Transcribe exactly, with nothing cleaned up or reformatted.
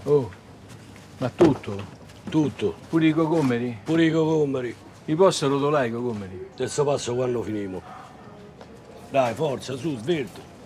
Oh, ma tutto? Tutto, Pure i cocomeri? pure i cocomeri. Li posso rotolare i cocomeri? Terzo passo quando finimo. Dai, forza, su, svelto.